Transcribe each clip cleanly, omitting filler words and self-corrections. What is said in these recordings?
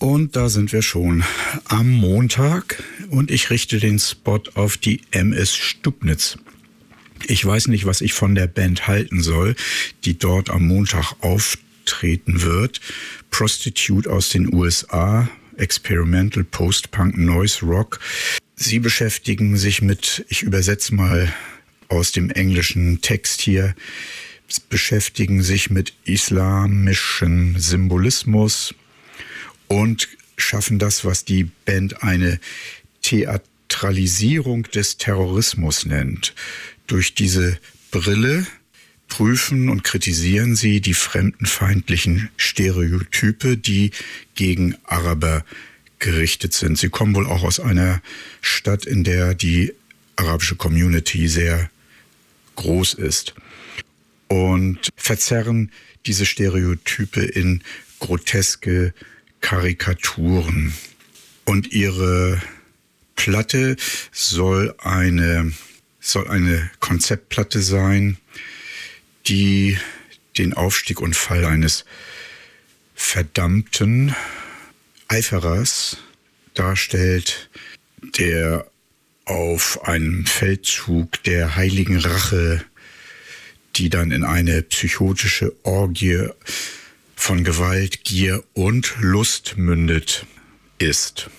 Und da sind wir schon am Montag und ich richte den Spot auf die MS Stubnitz. Ich weiß nicht, was ich von der Band halten soll, die dort am Montag auftreten wird. Prostitute aus den USA, Experimental Post-Punk Noise Rock. Sie beschäftigen sich mit, ich übersetze mal aus dem englischen Text hier, beschäftigen sich mit islamischem Symbolismus und schaffen das, was die Band eine Theatralisierung des Terrorismus nennt. Durch diese Brille prüfen und kritisieren sie die fremdenfeindlichen Stereotype, die gegen Araber gerichtet sind. Sie kommen wohl auch aus einer Stadt, in der die arabische Community sehr groß ist, und verzerren diese Stereotype in groteske Karikaturen. Und ihre Platte soll eine Konzeptplatte sein, die den Aufstieg und Fall eines verdammten Eiferers darstellt, der auf einem Feldzug der heiligen Rache, die dann in eine psychotische Orgie von Gewalt, Gier und Lust mündet, ist.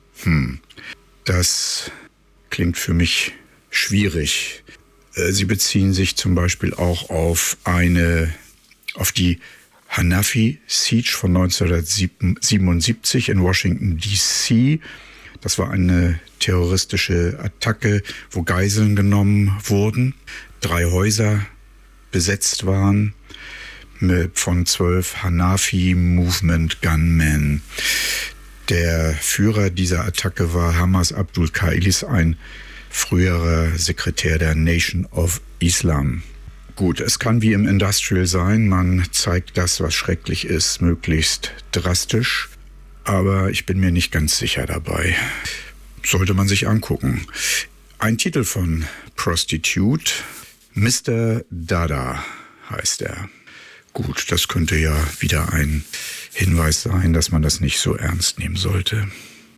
Das klingt für mich schwierig. Sie beziehen sich zum Beispiel auch auf die Hanafi Siege von 1977 in Washington, D.C. Das war eine terroristische Attacke, wo Geiseln genommen wurden. 3 Häuser besetzt waren von 12 Hanafi Movement Gunmen. Der Führer dieser Attacke war Hamas Abdul Qailis, ein früherer Sekretär der Nation of Islam. Gut, es kann wie im Industrial sein, man zeigt das, was schrecklich ist, möglichst drastisch, aber ich bin mir nicht ganz sicher dabei. Sollte man sich angucken. Ein Titel von Prostitute, Mr. Dada heißt er. Gut, das könnte ja wieder ein Hinweis sein, dass man das nicht so ernst nehmen sollte.